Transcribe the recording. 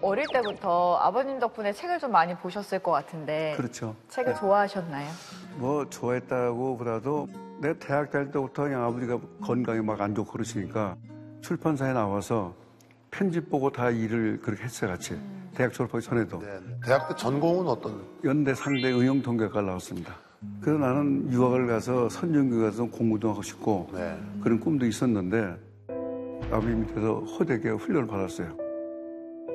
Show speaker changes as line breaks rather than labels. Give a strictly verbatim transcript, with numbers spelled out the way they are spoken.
어릴 때부터 아버님 덕분에 책을 좀 많이 보셨을 것 같은데.
그렇죠.
책을
네.
좋아하셨나요?
뭐 좋아했다고 보다도 내 대학 다닐 때부터 그냥 아버지가 건강이 막 안 좋고 그러시니까 출판사에 나와서 편집 보고 다 일을 그렇게 했어요, 같이. 음. 대학 졸업하기 전에도.
네. 대학 때 전공은 어떤?
연대 상대 응용통계과를 나왔습니다. 그래서 나는 유학을 가서 선진국에 가서 공부도 하고 싶고 네. 그런 꿈도 있었는데 아버지 밑에서 호되게 훈련을 받았어요.